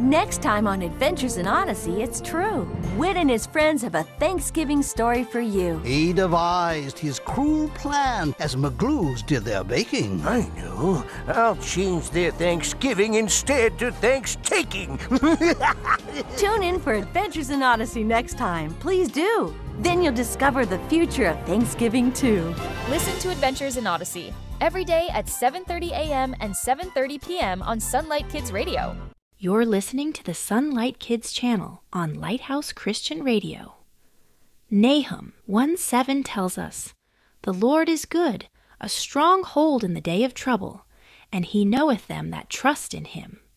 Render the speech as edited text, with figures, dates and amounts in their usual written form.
Next time on Adventures in Odyssey, it's true. Whit and his friends have a Thanksgiving story for you. He devised his cruel plan as McGlues did their baking. I know. I'll change their Thanksgiving instead to Thanks-taking. Tune in for Adventures in Odyssey next time. Please do. Then you'll discover the future of Thanksgiving, too. Listen to Adventures in Odyssey every day at 7:30 a.m. and 7:30 p.m. on Sunlight Kids Radio. You're listening to the Sunlight Kids channel on Lighthouse Christian Radio. Nahum 1:7 tells us, "The Lord is good, a strong hold in the day of trouble, and he knoweth them that trust in him."